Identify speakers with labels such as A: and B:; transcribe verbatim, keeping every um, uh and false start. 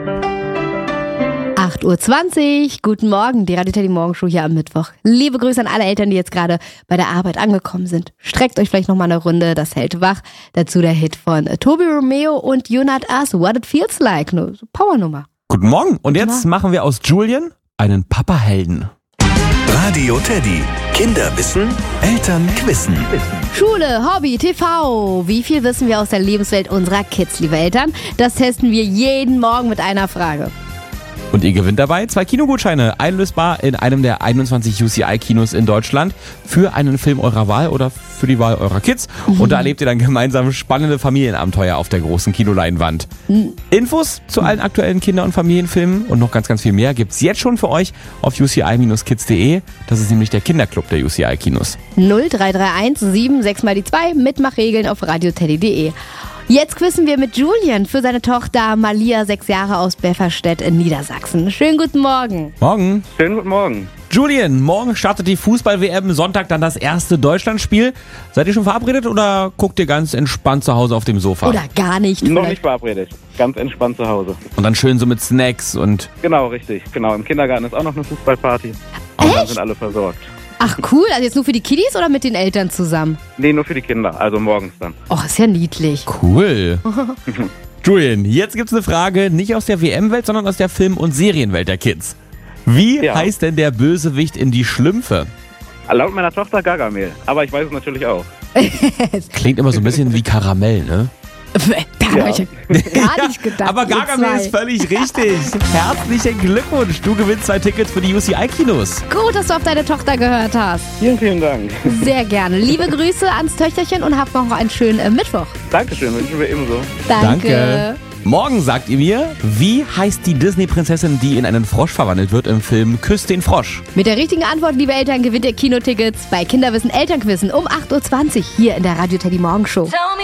A: acht Uhr zwanzig, guten Morgen, die Radio Teddy Morgenshow hier am Mittwoch. Liebe Grüße an alle Eltern, die jetzt gerade bei der Arbeit angekommen sind. Streckt euch vielleicht nochmal eine Runde, das hält wach. Dazu der Hit von Tobi Romeo und You Not Us, What It Feels Like. Eine Powernummer.
B: Guten Morgen. Und
A: Guten
B: jetzt
A: Morgen.
B: machen wir aus Julian einen Papa-Helden.
C: Radio Teddy. Kinder wissen, Eltern quissen.
A: Schule, Hobby, T V. Wie viel wissen wir aus der Lebenswelt unserer Kids, liebe Eltern? Das testen wir jeden Morgen mit einer Frage.
B: Und ihr gewinnt dabei zwei Kinogutscheine, einlösbar in einem der einundzwanzig U C I-Kinos in Deutschland für einen Film eurer Wahl oder für die Wahl eurer Kids. Und da erlebt ihr dann gemeinsam spannende Familienabenteuer auf der großen Kinoleinwand. Infos zu allen aktuellen Kinder- und Familienfilmen und noch ganz, ganz viel mehr gibt's jetzt schon für euch auf u c i Bindestrich kids punkt de. Das ist nämlich der Kinderclub der U C I-Kinos.
A: null drei drei eins sieben sechs mal die zwei, Mitmachregeln auf radioteddy punkt de. Jetzt quizzen wir mit Julian für seine Tochter Malia, sechs Jahre aus Befferstedt in Niedersachsen. Schönen guten Morgen.
B: Morgen.
D: Schönen guten Morgen.
B: Julian, morgen startet die Fußball-W M, Sonntag dann das erste Deutschlandspiel. Seid ihr schon verabredet oder guckt ihr ganz entspannt zu Hause auf dem Sofa?
A: Oder gar nicht.
D: Noch
A: vielleicht.
D: nicht verabredet. Ganz entspannt zu Hause.
B: Und dann schön so mit Snacks und...
D: Genau, richtig. Genau. Im Kindergarten ist auch noch eine Fußballparty. Und dann sind alle versorgt.
A: Ach cool, also jetzt nur für die Kiddies oder mit den Eltern zusammen?
D: Nee, nur für die Kinder. Also morgens dann.
A: Oh, ist ja niedlich.
B: Cool. Julian, jetzt gibt's eine Frage, nicht aus der W M-Welt, sondern aus der Film- und Serienwelt der Kids. Wie
D: Ja.
B: heißt denn der Bösewicht in Die Schlümpfe?
D: Laut meiner Tochter Gargamel. Aber ich weiß es natürlich auch.
B: Klingt immer so ein bisschen wie Karamell, ne?
A: Da habe ich ja gar nicht gedacht.
B: Aber
A: ihr
B: Gargamel
A: zwei.
B: ist völlig richtig. Herzlichen Glückwunsch. Du gewinnst zwei Tickets für die U C I-Kinos.
A: Gut, dass du auf deine Tochter gehört hast.
D: Vielen, vielen Dank.
A: Sehr gerne. Liebe Grüße ans Töchterchen und habt noch einen schönen äh, Mittwoch.
D: Dankeschön, wünschen wir ebenso.
A: Danke.
B: Morgen sagt ihr mir, wie heißt die Disney-Prinzessin, die in einen Frosch verwandelt wird im Film Küss den Frosch?
A: Mit der richtigen Antwort, liebe Eltern, gewinnt ihr Kinotickets bei Kinderwissen Elternquissen um acht Uhr zwanzig hier in der Radio Teddy Morgenshow.